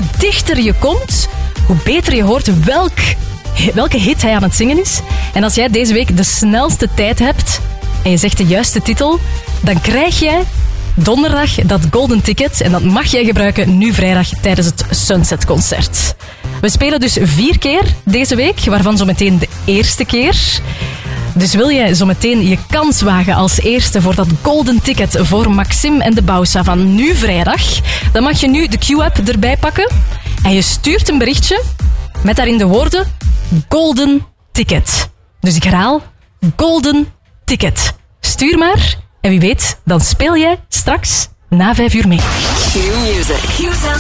hoe dichter je komt, hoe beter je hoort welke hit hij aan het zingen is. En als jij deze week de snelste tijd hebt en je zegt de juiste titel, dan krijg jij donderdag dat golden ticket. En dat mag jij gebruiken nu vrijdag tijdens het Sunset Concert. We spelen dus 4 keer deze week, waarvan zometeen de eerste keer. Dus wil jij zometeen je kans wagen als eerste voor dat golden ticket voor Maxime en de Bausa van nu vrijdag, dan mag je nu de Q-app erbij pakken en je stuurt een berichtje met daarin de woorden golden ticket. Dus ik herhaal, golden ticket. Stuur maar en wie weet, dan speel jij straks na 5 uur mee. Q Music.